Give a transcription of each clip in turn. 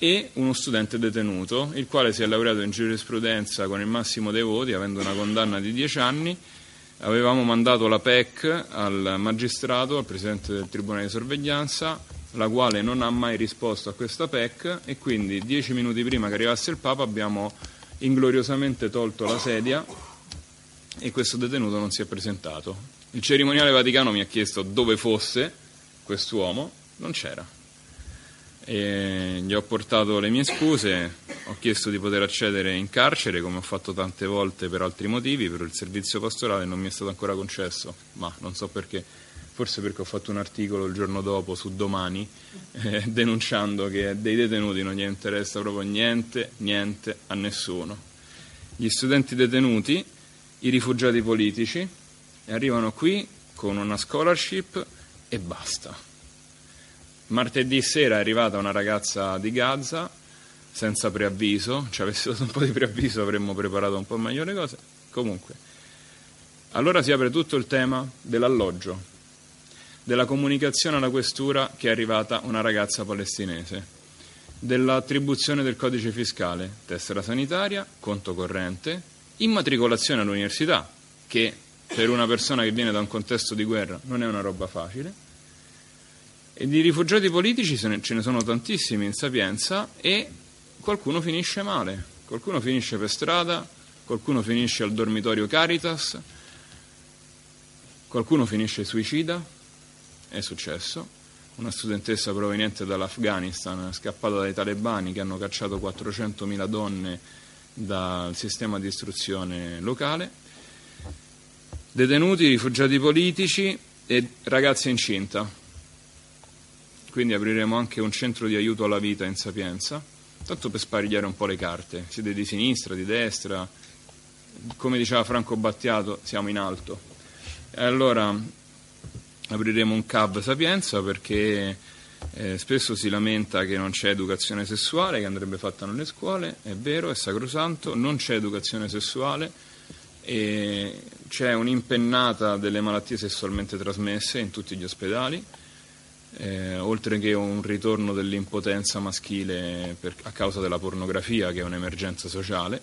e uno studente detenuto, il quale si è laureato in giurisprudenza con il massimo dei voti, avendo una condanna di 10 anni. Avevamo mandato la PEC al magistrato, al presidente del tribunale di sorveglianza, la quale non ha mai risposto a questa PEC, e quindi 10 minuti prima che arrivasse il Papa abbiamo ingloriosamente tolto la sedia e questo detenuto non si è presentato. Il cerimoniale vaticano mi ha chiesto dove fosse quest'uomo, non c'era. E gli ho portato le mie scuse, ho chiesto di poter accedere in carcere, come ho fatto tante volte per altri motivi, per il servizio pastorale non mi è stato ancora concesso, ma non so perché, forse perché ho fatto un articolo il giorno dopo su Domani denunciando che dei detenuti non gli interessa proprio niente a nessuno. Gli studenti detenuti, i rifugiati politici, arrivano qui con una scholarship e basta. Martedì sera è arrivata una ragazza di Gaza senza preavviso, ci avesse dato un po' di preavviso avremmo preparato un po' meglio le cose. Comunque, allora si apre tutto il tema dell'alloggio, della comunicazione alla questura che è arrivata una ragazza palestinese, dell'attribuzione del codice fiscale, tessera sanitaria, conto corrente, immatricolazione all'università, che per una persona che viene da un contesto di guerra non è una roba facile. E di rifugiati politici ce ne sono tantissimi in Sapienza e qualcuno finisce male, qualcuno finisce per strada, qualcuno finisce al dormitorio Caritas, qualcuno finisce suicida, è successo. Una studentessa proveniente dall'Afghanistan scappata dai talebani che hanno cacciato 400.000 donne dal sistema di istruzione locale. Detenuti, rifugiati politici e ragazze incinta. Quindi apriremo anche un centro di aiuto alla vita in Sapienza, tanto per sparigliare un po' le carte. Siete di sinistra, di destra, come diceva Franco Battiato, siamo in alto. E allora apriremo un CAV Sapienza perché spesso si lamenta che non c'è educazione sessuale, che andrebbe fatta nelle scuole, è vero, è sacrosanto, non c'è educazione sessuale e c'è un'impennata delle malattie sessualmente trasmesse in tutti gli ospedali. Oltre che un ritorno dell'impotenza maschile a causa della pornografia, che è un'emergenza sociale,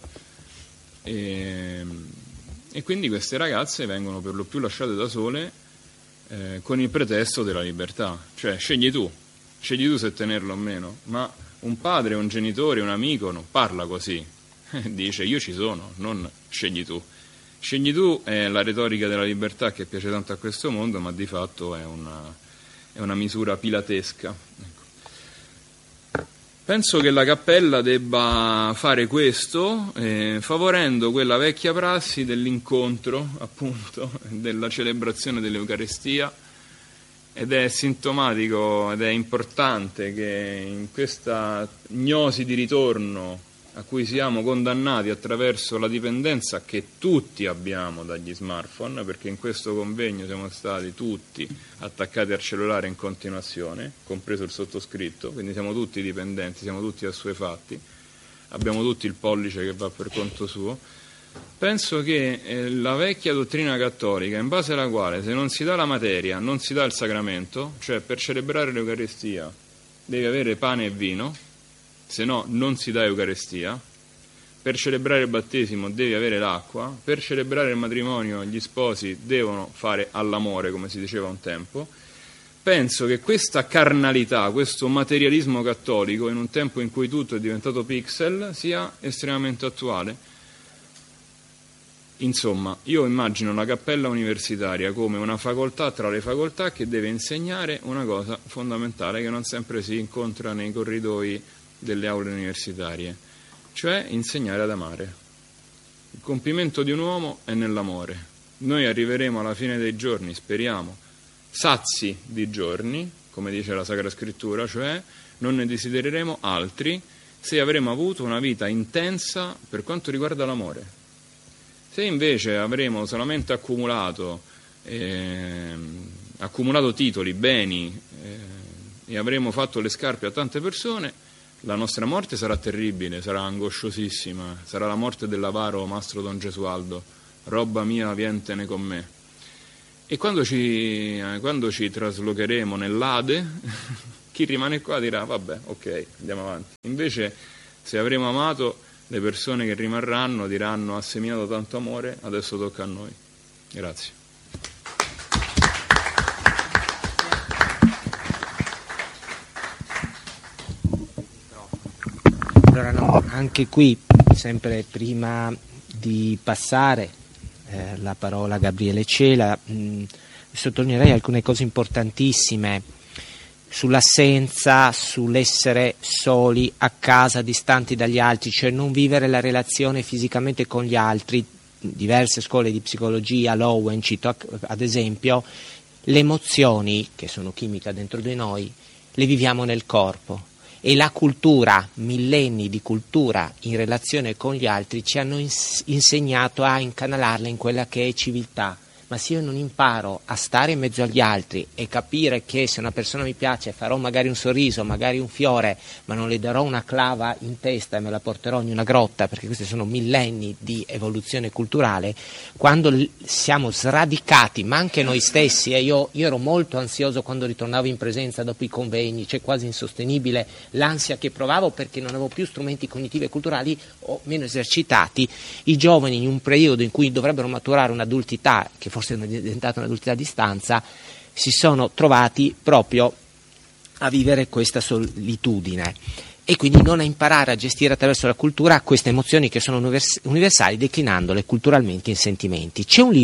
e quindi queste ragazze vengono per lo più lasciate da sole con il pretesto della libertà, cioè scegli tu se tenerlo o meno, ma un padre, un genitore, un amico non parla così, dice io ci sono, non scegli tu. Scegli tu è la retorica della libertà che piace tanto a questo mondo, ma di fatto è una misura pilatesca. Ecco. Penso che la Cappella debba fare questo, favorendo quella vecchia prassi dell'incontro, appunto, della celebrazione dell'Eucarestia, ed è sintomatico ed è importante che in questa gnosi di ritorno a cui siamo condannati attraverso la dipendenza che tutti abbiamo dagli smartphone, perché in questo convegno siamo stati tutti attaccati al cellulare in continuazione, compreso il sottoscritto, quindi siamo tutti dipendenti, siamo tutti assuefatti, abbiamo tutti il pollice che va per conto suo. Penso che la vecchia dottrina cattolica, in base alla quale se non si dà la materia non si dà il sacramento, cioè per celebrare l'Eucarestia devi avere pane e vino, se no non si dà Eucarestia, per celebrare il battesimo devi avere l'acqua, per celebrare il matrimonio gli sposi devono fare all'amore, come si diceva un tempo. Penso che questa carnalità, questo materialismo cattolico, in un tempo in cui tutto è diventato pixel, sia estremamente attuale. Insomma, io immagino la cappella universitaria come una facoltà tra le facoltà che deve insegnare una cosa fondamentale che non sempre si incontra nei corridoi delle aule universitarie, cioè insegnare ad amare. Il compimento di un uomo è nell'amore. Noi arriveremo alla fine dei giorni, speriamo, sazi di giorni, come dice la Sacra Scrittura, cioè non ne desidereremo altri se avremo avuto una vita intensa per quanto riguarda l'amore. Se invece avremo solamente accumulato titoli, beni e avremo fatto le scarpe a tante persone, la nostra morte sarà terribile, sarà angosciosissima, sarà la morte dell'avaro Mastro Don Gesualdo, roba mia vientene con me. E quando ci traslocheremo nell'Ade, chi rimane qua dirà vabbè, ok, andiamo avanti. Invece, se avremo amato, le persone che rimarranno diranno ha seminato tanto amore, adesso tocca a noi. Grazie. Allora no, anche qui, sempre prima di passare la parola a Gabriele Cela, sottolineerei alcune cose importantissime sull'assenza, sull'essere soli a casa, distanti dagli altri, cioè non vivere la relazione fisicamente con gli altri. Diverse scuole di psicologia, Lowen, cito ad esempio, le emozioni, che sono chimica dentro di noi, le viviamo nel corpo. E la cultura, millenni di cultura in relazione con gli altri ci hanno insegnato a incanalarla in quella che è civiltà. Ma se io non imparo a stare in mezzo agli altri e capire che se una persona mi piace farò magari un sorriso, magari un fiore, ma non le darò una clava in testa e me la porterò in una grotta, perché questi sono millenni di evoluzione culturale, quando siamo sradicati, ma anche noi stessi, io ero molto ansioso quando ritornavo in presenza dopo i convegni, cioè quasi insostenibile l'ansia che provavo perché non avevo più strumenti cognitivi e culturali o meno esercitati. I giovani in un periodo in cui dovrebbero maturare un'adultità, che forse è diventata un'adultità a distanza, si sono trovati proprio a vivere questa solitudine e quindi non a imparare a gestire attraverso la cultura queste emozioni che sono universali, declinandole culturalmente in sentimenti. C'è un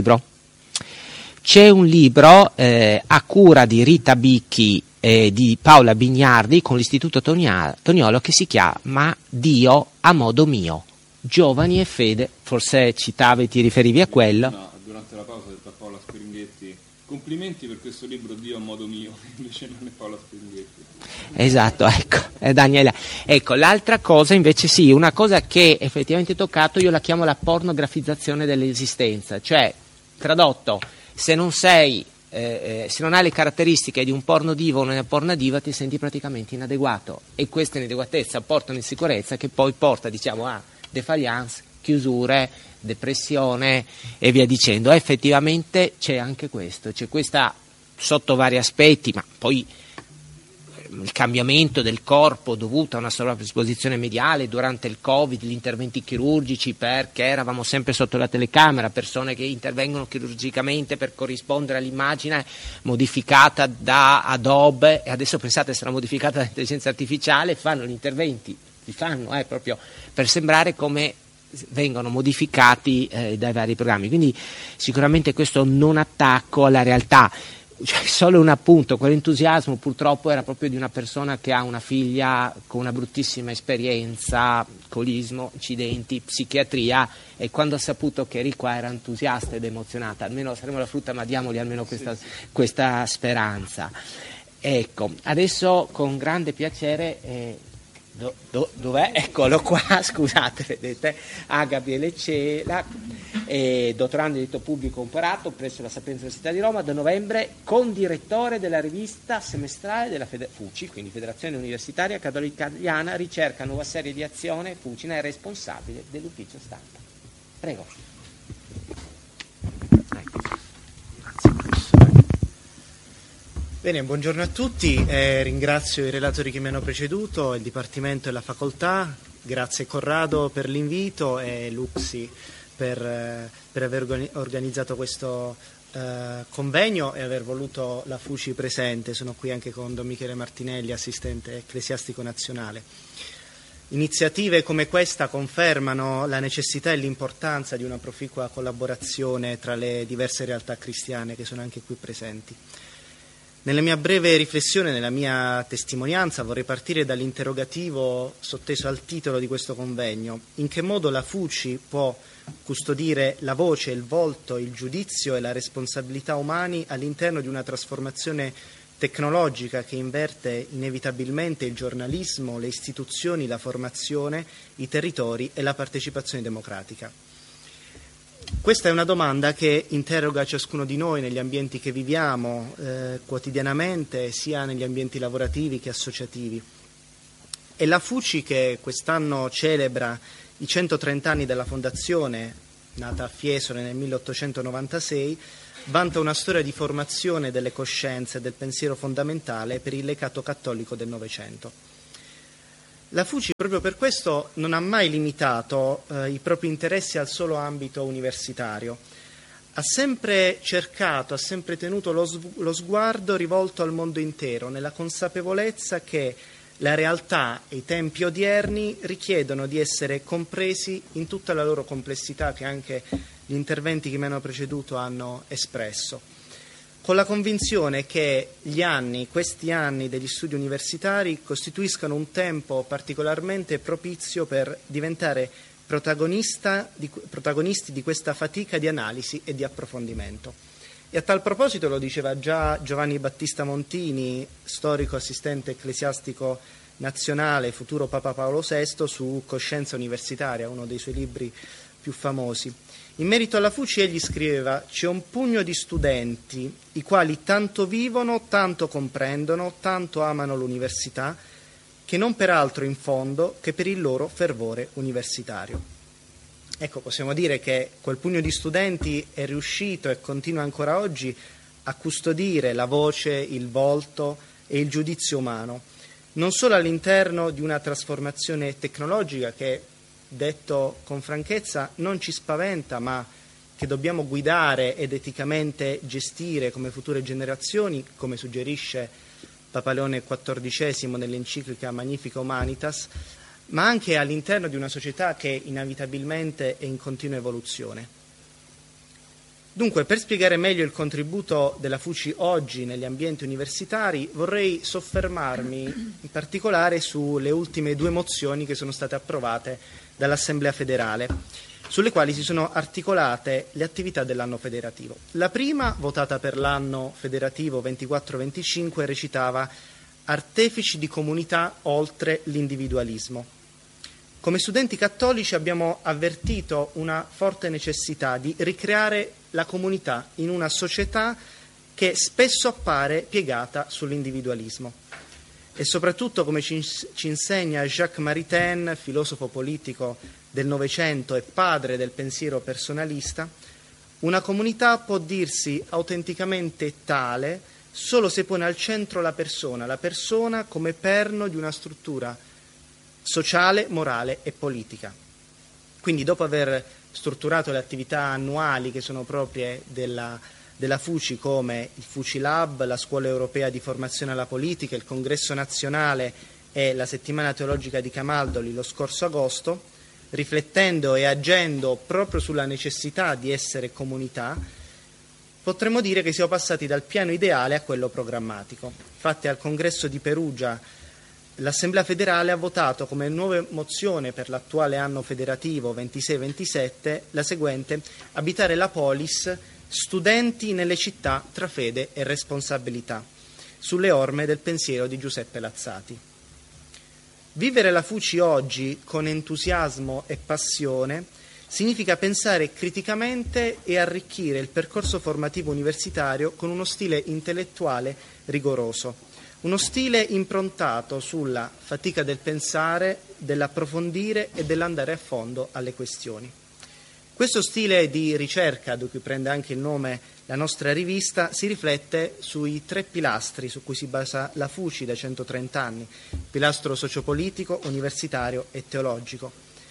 libro a cura di Rita Bicchi e di Paola Bignardi con l'Istituto Toniolo che si chiama Dio a modo mio, giovani e fede, forse citavi e ti riferivi a quello. No, durante la pausa ho detto a Paola Spiringhetti complimenti per questo libro Dio a modo mio, invece non è Paola Spiringhetti. Esatto, ecco, Daniela. Ecco, l'altra cosa invece sì, una cosa che effettivamente ho toccato, io la chiamo la pornografizzazione dell'esistenza, cioè, tradotto, se non hai le caratteristiche di un porno divo o una porno diva, ti senti praticamente inadeguato, e questa inadeguatezza porta un'insicurezza che poi porta, diciamo, a défaillance, chiusure, depressione e via dicendo. Effettivamente c'è anche questo, c'è questa sotto vari aspetti, ma poi il cambiamento del corpo dovuto a una sovrapposizione mediale durante il Covid, gli interventi chirurgici, perché eravamo sempre sotto la telecamera, persone che intervengono chirurgicamente per corrispondere all'immagine modificata da Adobe, e adesso pensate sarà modificata dall'intelligenza artificiale, fanno gli interventi, li fanno proprio per sembrare come vengono modificati dai vari programmi. Quindi sicuramente questo non attacco alla realtà. Cioè, solo un appunto, quell'entusiasmo purtroppo era proprio di una persona che ha una figlia con una bruttissima esperienza, alcolismo, incidenti, psichiatria, e quando ha saputo che eri qua era entusiasta ed emozionata. Almeno saremo la frutta, ma diamogli almeno questa speranza. Ecco, adesso con grande piacere dov'è? Eccolo qua, scusate, vedete, a Gabriele Cela, dottorando in diritto pubblico comparato presso la Sapienza Università di Roma, da novembre, condirettore della rivista semestrale della FUCI, quindi Federazione Universitaria Cattolica Italiana, ricerca nuova serie di azione, FUCINA è responsabile dell'ufficio stampa. Prego. Bene, buongiorno a tutti, ringrazio i relatori che mi hanno preceduto, il Dipartimento e la Facoltà, grazie Corrado per l'invito e Luxi per aver organizzato questo convegno e aver voluto la FUCI presente. Sono qui anche con Don Michele Martinelli, assistente ecclesiastico nazionale. Iniziative come questa confermano la necessità e l'importanza di una proficua collaborazione tra le diverse realtà cristiane che sono anche qui presenti. Nella mia breve riflessione, nella mia testimonianza, vorrei partire dall'interrogativo sotteso al titolo di questo convegno: in che modo la FUCI può custodire la voce, il volto, il giudizio e la responsabilità umani all'interno di una trasformazione tecnologica che inverte inevitabilmente il giornalismo, le istituzioni, la formazione, i territori e la partecipazione democratica. Questa è una domanda che interroga ciascuno di noi negli ambienti che viviamo quotidianamente, sia negli ambienti lavorativi che associativi. E la FUCI, che quest'anno celebra i 130 anni della fondazione, nata a Fiesole nel 1896, vanta una storia di formazione delle coscienze e del pensiero fondamentale per il legato cattolico del Novecento. La FUCI proprio per questo non ha mai limitato i propri interessi al solo ambito universitario. Ha sempre cercato, ha sempre tenuto lo sguardo rivolto al mondo intero, nella consapevolezza che la realtà e i tempi odierni richiedono di essere compresi in tutta la loro complessità, che anche gli interventi che mi hanno preceduto hanno espresso, con la convinzione che questi anni degli studi universitari costituiscano un tempo particolarmente propizio per diventare protagonisti di questa fatica di analisi e di approfondimento. E a tal proposito lo diceva già Giovanni Battista Montini, storico assistente ecclesiastico nazionale, futuro Papa Paolo VI, su Coscienza universitaria, uno dei suoi libri più famosi. In merito alla FUCI egli scriveva: «C'è un pugno di studenti, i quali tanto vivono, tanto comprendono, tanto amano l'università, che non per altro in fondo che per il loro fervore universitario». Ecco, possiamo dire che quel pugno di studenti è riuscito e continua ancora oggi a custodire la voce, il volto e il giudizio umano, non solo all'interno di una trasformazione tecnologica che, detto con franchezza, non ci spaventa, ma che dobbiamo guidare ed eticamente gestire come future generazioni, come suggerisce Papa Leone XIV nell'enciclica Magnifica Humanitas, ma anche all'interno di una società che inevitabilmente è in continua evoluzione. Dunque, per spiegare meglio il contributo della FUCI oggi negli ambienti universitari, vorrei soffermarmi in particolare sulle ultime 2 mozioni che sono state approvate dall'Assemblea federale, sulle quali si sono articolate le attività dell'anno federativo. La prima, votata per l'anno federativo 24-25, recitava: artefici di comunità oltre l'individualismo. Come studenti cattolici abbiamo avvertito una forte necessità di ricreare la comunità in una società che spesso appare piegata sull'individualismo. E soprattutto, come ci insegna Jacques Maritain, filosofo politico del Novecento e padre del pensiero personalista, una comunità può dirsi autenticamente tale solo se pone al centro la persona come perno di una struttura sociale, morale e politica. Quindi, dopo aver strutturato le attività annuali che sono proprie della FUCI, come il FUCI Lab, la Scuola Europea di Formazione alla Politica, il Congresso Nazionale e la Settimana Teologica di Camaldoli lo scorso agosto, riflettendo e agendo proprio sulla necessità di essere comunità, potremmo dire che siamo passati dal piano ideale a quello programmatico. Infatti, al Congresso di Perugia l'Assemblea federale ha votato come nuova mozione per l'attuale anno federativo 26-27 la seguente: abitare la polis, studenti nelle città tra fede e responsabilità, sulle orme del pensiero di Giuseppe Lazzati. Vivere la FUCI oggi con entusiasmo e passione significa pensare criticamente e arricchire il percorso formativo universitario con uno stile intellettuale rigoroso, uno stile improntato sulla fatica del pensare, dell'approfondire e dell'andare a fondo alle questioni. Questo stile di ricerca, di cui prende anche il nome la nostra rivista, si riflette sui 3 pilastri su cui si basa la FUCI da 130 anni: pilastro sociopolitico, universitario e teologico.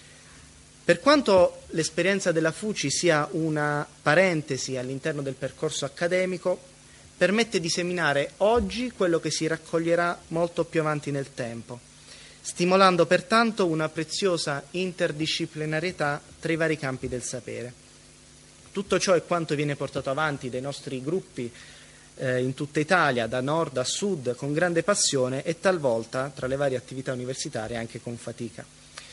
Per quanto l'esperienza della FUCI sia una parentesi all'interno del percorso accademico, permette di seminare oggi quello che si raccoglierà molto più avanti nel tempo, stimolando pertanto una preziosa interdisciplinarietà tra i vari campi del sapere. Tutto ciò è quanto viene portato avanti dai nostri gruppi in tutta Italia, da nord a sud, con grande passione e talvolta, tra le varie attività universitarie, anche con fatica.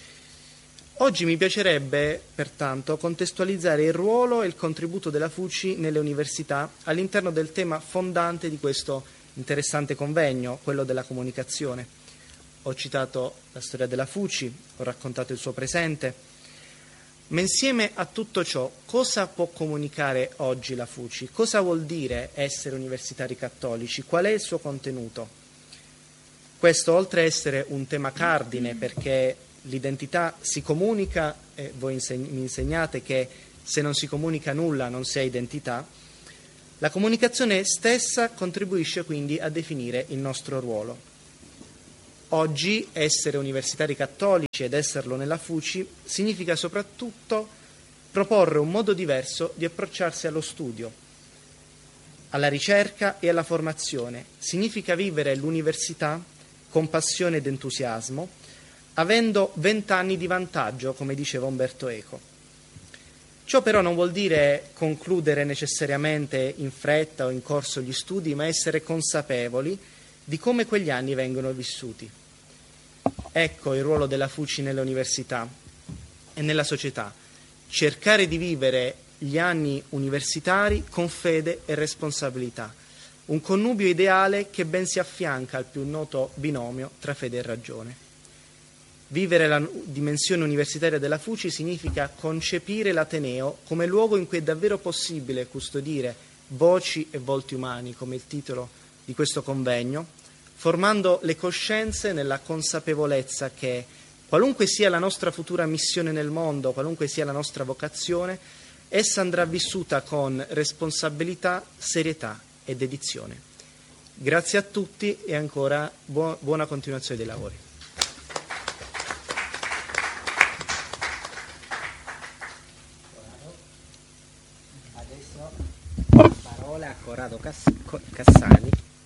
Oggi mi piacerebbe, pertanto, contestualizzare il ruolo e il contributo della FUCI nelle università all'interno del tema fondante di questo interessante convegno, quello della comunicazione. Ho citato la storia della FUCI, ho raccontato il suo presente, ma insieme a tutto ciò, cosa può comunicare oggi la FUCI? Cosa vuol dire essere universitari cattolici? Qual è il suo contenuto? Questo, oltre a essere un tema cardine, perché l'identità si comunica, e voi mi insegnate che se non si comunica nulla non si ha identità, La comunicazione stessa contribuisce quindi a definire il nostro ruolo. Oggi essere universitari cattolici ed esserlo nella FUCI significa soprattutto proporre un modo diverso di approcciarsi allo studio, alla ricerca e alla formazione. Significa vivere l'università con passione ed entusiasmo, avendo 20 anni di vantaggio, come diceva Umberto Eco. Ciò però non vuol dire concludere necessariamente in fretta o in corso gli studi, ma essere consapevoli di come quegli anni vengono vissuti. Ecco il ruolo della FUCI nelle università e nella società: cercare di vivere gli anni universitari con fede e responsabilità, un connubio ideale che ben si affianca al più noto binomio tra fede e ragione. Vivere la dimensione universitaria della FUCI significa concepire l'Ateneo come luogo in cui è davvero possibile custodire voci e volti umani, come il titolo di questo convegno, formando le coscienze nella consapevolezza che, qualunque sia la nostra futura missione nel mondo, qualunque sia la nostra vocazione, essa andrà vissuta con responsabilità, serietà e dedizione. Grazie a tutti e ancora buona continuazione dei lavori. Parola a Corrado Cassani.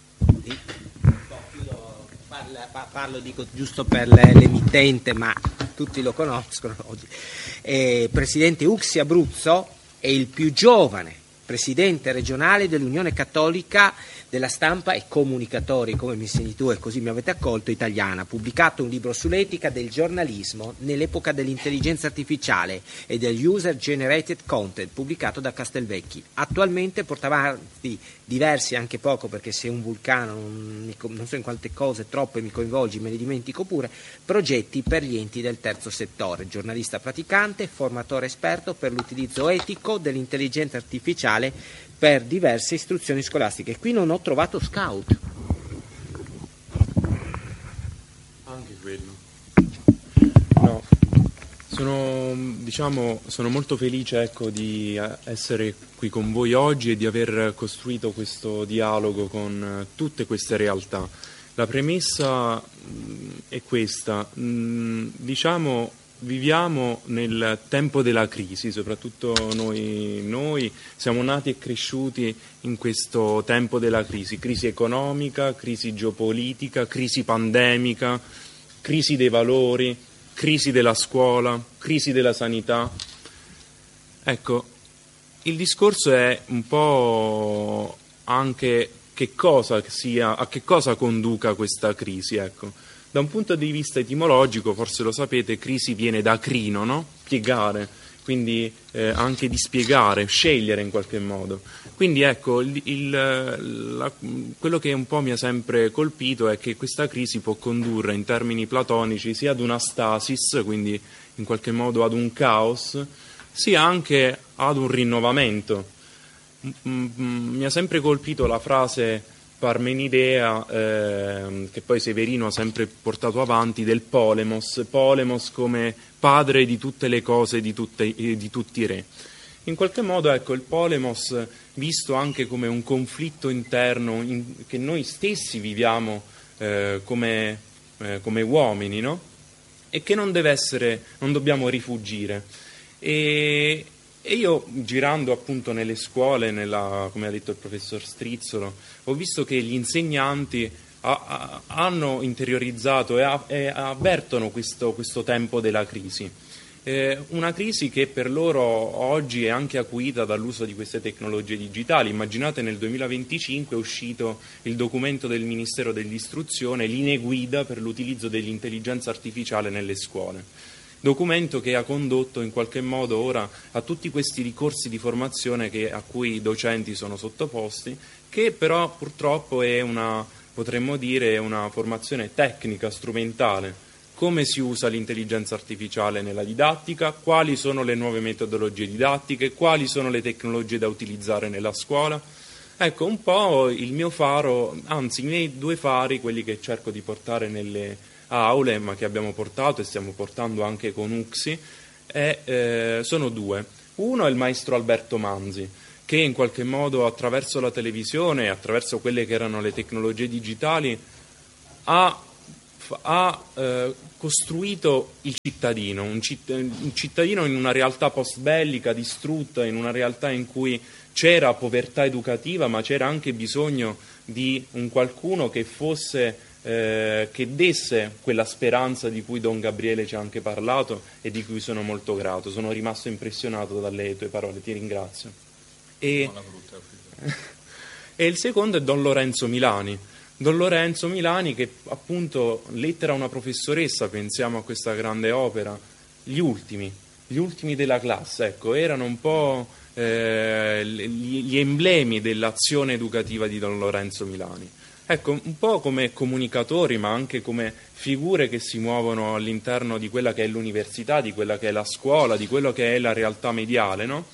Parlo dico giusto per l'emittente, ma tutti lo conoscono oggi. Presidente UXI Abruzzo è il più giovane presidente regionale dell'Unione Cattolica della Stampa e Comunicatori, come mi insegni tu e così mi avete accolto, italiana. Ha pubblicato un libro sull'etica del giornalismo nell'epoca dell'intelligenza artificiale e del user generated content, pubblicato da Castelvecchi. Attualmente porta avanti diversi, anche poco perché sei un vulcano, non so in quante cose, troppe mi coinvolgi, me ne dimentico pure, progetti per gli enti del terzo settore, giornalista praticante, formatore esperto per l'utilizzo etico dell'intelligenza artificiale per diverse istruzioni scolastiche. Qui non ho trovato scout. Anche quello. No, sono molto felice, di essere qui con voi oggi e di aver costruito questo dialogo con tutte queste realtà. La premessa è questa, viviamo nel tempo della crisi, soprattutto noi siamo nati e cresciuti in questo tempo della crisi economica, crisi geopolitica, crisi pandemica, crisi dei valori, crisi della scuola, crisi della sanità. Ecco, il discorso è un po' anche a che cosa conduca questa crisi, ecco. Da un punto di vista etimologico, forse lo sapete, crisi viene da crino, no? Piegare, quindi anche di spiegare, scegliere in qualche modo. Quindi ecco, quello che un po' mi ha sempre colpito è che questa crisi può condurre in termini platonici sia ad una stasis, quindi in qualche modo ad un caos, sia anche ad un rinnovamento. Mi ha sempre colpito la frase parmenidea, che poi Severino ha sempre portato avanti, del polemos come padre di tutte le cose, di tutti i re. In qualche modo, ecco, il polemos visto anche come un conflitto interno che noi stessi viviamo come uomini, no? E che non dobbiamo rifuggire. E io, girando appunto nelle scuole, come ha detto il professor Strizzolo, ho visto che gli insegnanti hanno interiorizzato e avvertono questo tempo della crisi. Una crisi che per loro oggi è anche acuita dall'uso di queste tecnologie digitali. Immaginate, nel 2025 è uscito il documento del Ministero dell'Istruzione, linee guida per l'utilizzo dell'intelligenza artificiale nelle scuole. Documento che ha condotto in qualche modo ora a tutti questi ricorsi di formazione a cui i docenti sono sottoposti, che però purtroppo potremmo dire, una formazione tecnica, strumentale. Come si usa l'intelligenza artificiale nella didattica, quali sono le nuove metodologie didattiche, quali sono le tecnologie da utilizzare nella scuola. Ecco, un po' il mio faro, anzi i miei due fari, quelli che cerco di portare nelle aule, ma che abbiamo portato e stiamo portando anche con UXI, sono due. Uno è il maestro Alberto Manzi, che in qualche modo attraverso la televisione, attraverso quelle che erano le tecnologie digitali, ha costruito il cittadino, un cittadino in una realtà post-bellica, distrutta, in una realtà in cui c'era povertà educativa, ma c'era anche bisogno di un qualcuno che fosse, che desse quella speranza di cui Don Gabriele ci ha anche parlato e di cui sono molto grato. Sono rimasto impressionato dalle tue parole, ti ringrazio. E il secondo è Don Lorenzo Milani. Don Lorenzo Milani, che appunto, Lettera a una professoressa, pensiamo a questa grande opera, gli ultimi della classe, ecco, erano un po' gli emblemi dell'azione educativa di Don Lorenzo Milani. Ecco, un po' come comunicatori, ma anche come figure che si muovono all'interno di quella che è l'università, di quella che è la scuola, di quello che è la realtà mediale, no?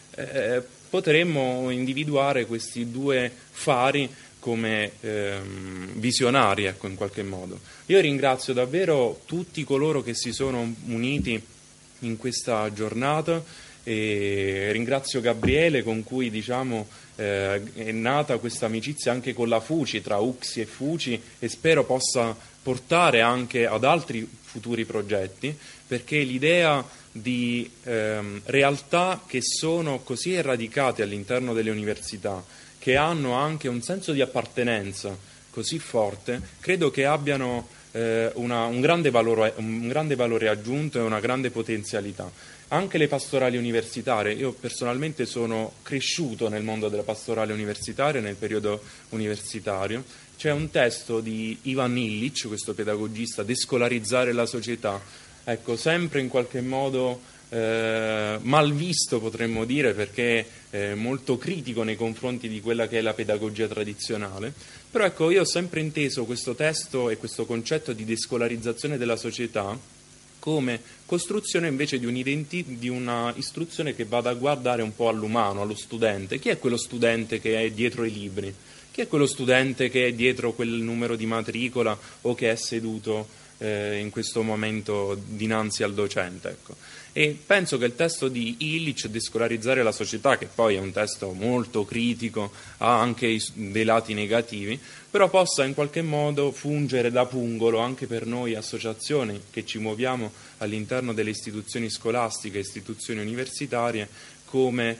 Potremmo individuare questi due fari come visionari, ecco, in qualche modo. Io ringrazio davvero tutti coloro che si sono uniti in questa giornata e ringrazio Gabriele, con cui è nata questa amicizia anche con la FUCI, tra UXI e FUCI, e spero possa portare anche ad altri futuri progetti, perché l'idea di realtà che sono così radicate all'interno delle università, che hanno anche un senso di appartenenza così forte, credo che abbiano un grande valore aggiunto e una grande potenzialità. Anche le pastorali universitarie, io personalmente sono cresciuto nel mondo della pastorale universitaria, nel periodo universitario. C'è un testo di Ivan Illich, questo pedagogista, Descolarizzare la società, ecco, sempre in qualche modo mal visto, potremmo dire, perché molto critico nei confronti di quella che è la pedagogia tradizionale. Però ecco, io ho sempre inteso questo testo e questo concetto di descolarizzazione della società come costruzione invece di una istruzione che vada a guardare un po' all'umano, allo studente. Chi è quello studente che è dietro i libri? Chi è quello studente che è dietro quel numero di matricola o che è seduto in questo momento dinanzi al docente? Ecco. E penso che il testo di Illich, Descolarizzare la società, che poi è un testo molto critico, ha anche dei lati negativi, però possa in qualche modo fungere da pungolo anche per noi associazioni che ci muoviamo all'interno delle istituzioni scolastiche, istituzioni universitarie, come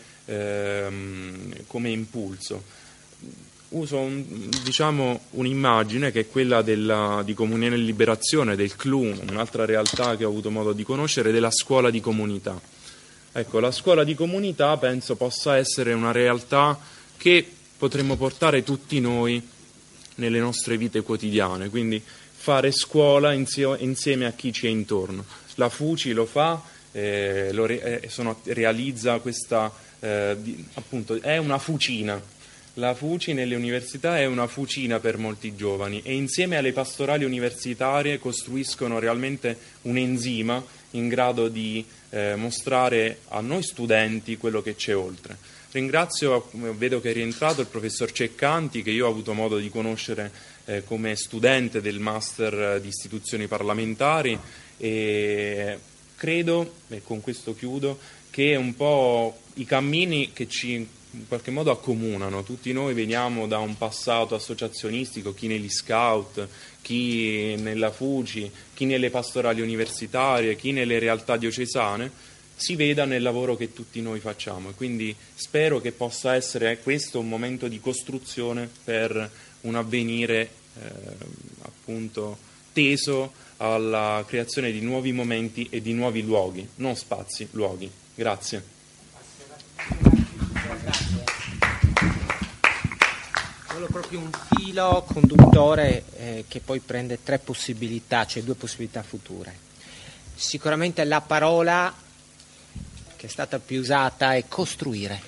impulso. Uso un'immagine che è quella di Comunione e Liberazione, del CLU, un'altra realtà che ho avuto modo di conoscere, della scuola di comunità. Ecco, la scuola di comunità penso possa essere una realtà che potremmo portare tutti noi nelle nostre vite quotidiane, quindi fare scuola insieme a chi ci è intorno. La FUCI lo fa, realizza questa, appunto, è una fucina. La FUCI nelle università è una fucina per molti giovani e insieme alle pastorali universitarie costruiscono realmente un enzima in grado di mostrare a noi studenti quello che c'è oltre. Ringrazio, vedo che è rientrato, il professor Ceccanti, che io ho avuto modo di conoscere come studente del Master di Istituzioni Parlamentari, e credo, e con questo chiudo, che un po' i cammini che ci in qualche modo accomunano. Tutti noi veniamo da un passato associazionistico, chi negli scout, chi nella FUCI, chi nelle pastorali universitarie, chi nelle realtà diocesane, si veda nel lavoro che tutti noi facciamo, e quindi spero che possa essere questo un momento di costruzione per un avvenire appunto teso alla creazione di nuovi momenti e di nuovi luoghi, non spazi, luoghi. Grazie. Solo proprio un filo conduttore che poi prende tre possibilità, cioè due possibilità future. Sicuramente la parola che è stata più usata è costruire.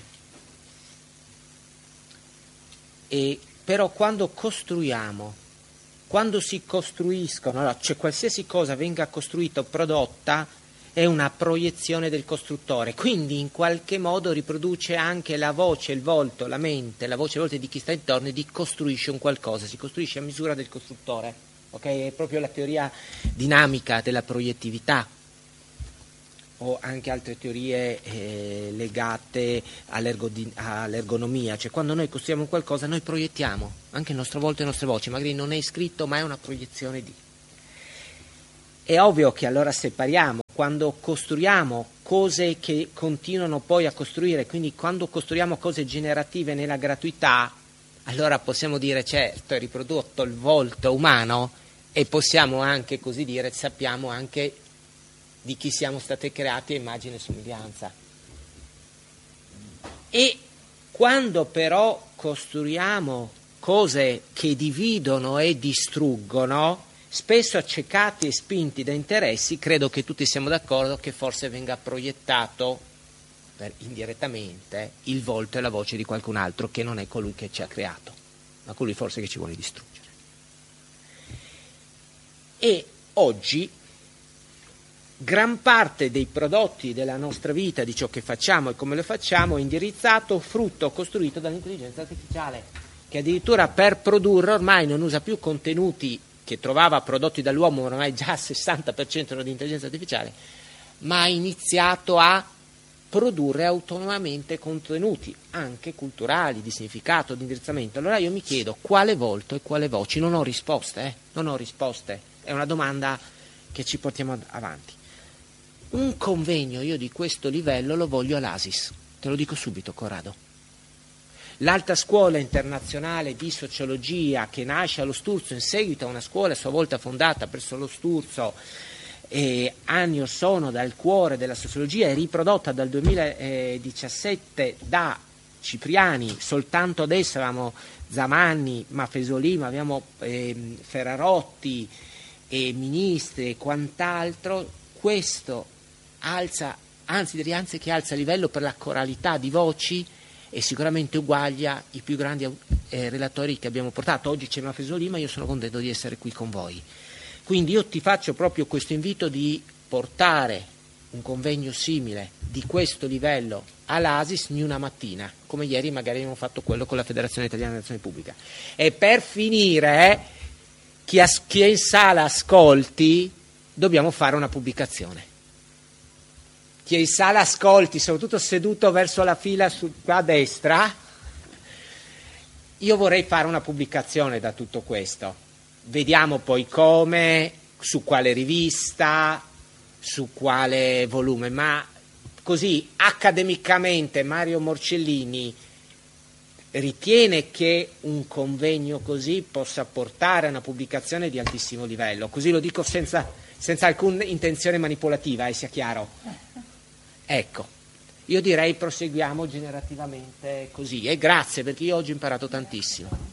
E però quando costruiamo, quando si costruiscono, cioè qualsiasi cosa venga costruita o prodotta, è una proiezione del costruttore, quindi in qualche modo riproduce anche la voce, il volto, la mente, la voce e il volto di chi sta intorno, e di costruisce un qualcosa, si costruisce a misura del costruttore, ok? È proprio la teoria dinamica della proiettività. o anche altre teorie legate all'ergonomia, cioè quando noi costruiamo qualcosa noi proiettiamo anche il nostro volto e le nostre voci, magari non è scritto ma è una proiezione di. È ovvio che allora separiamo, quando costruiamo cose che continuano poi a costruire, quindi quando costruiamo cose generative nella gratuità, allora possiamo dire certo è riprodotto il volto umano e possiamo anche così dire, sappiamo anche di chi siamo stati creati a immagine e somiglianza. E quando però costruiamo cose che dividono e distruggono, spesso accecati e spinti da interessi, credo che tutti siamo d'accordo che forse venga proiettato indirettamente il volto e la voce di qualcun altro che non è colui che ci ha creato, ma colui forse che ci vuole distruggere. E oggi gran parte dei prodotti della nostra vita, di ciò che facciamo e come lo facciamo, è indirizzato, frutto, costruito dall'intelligenza artificiale, che addirittura per produrre ormai non usa più contenuti che trovava prodotti dall'uomo, ormai già il 60% erano di intelligenza artificiale, ma ha iniziato a produrre autonomamente contenuti, anche culturali, di significato, di indirizzamento. Allora io mi chiedo quale volto e quale voci, non ho risposte, è una domanda che ci portiamo avanti. Un convegno io di questo livello lo voglio all'ASIS, te lo dico subito, Corrado. L'alta scuola internazionale di sociologia che nasce allo Sturzo in seguito a una scuola a sua volta fondata presso lo Sturzo anni or sono dal cuore della sociologia e riprodotta dal 2017 da Cipriani. Soltanto adesso avevamo Zamanni, Mafesolì, ma abbiamo Ferrarotti e ministri e quant'altro. Questo alza a livello per la coralità di voci e sicuramente uguaglia i più grandi relatori che abbiamo portato. Oggi c'è Mafesolì, ma io sono contento di essere qui con voi. Quindi io ti faccio proprio questo invito di portare un convegno simile di questo livello all'ASIS in una mattina, come ieri magari abbiamo fatto quello con la Federazione Italiana dell'Azione Pubblica. E per finire, chi è in sala ascolti, dobbiamo fare una pubblicazione. Chi è in sala ascolti, soprattutto seduto verso la fila qua a destra, io vorrei fare una pubblicazione da tutto questo. Vediamo poi come, su quale rivista, su quale volume, ma così accademicamente Mario Morcellini ritiene che un convegno così possa portare a una pubblicazione di altissimo livello. Così lo dico senza alcuna intenzione manipolativa, sia chiaro. Ecco, io direi proseguiamo generativamente così, e grazie perché io oggi ho imparato tantissimo.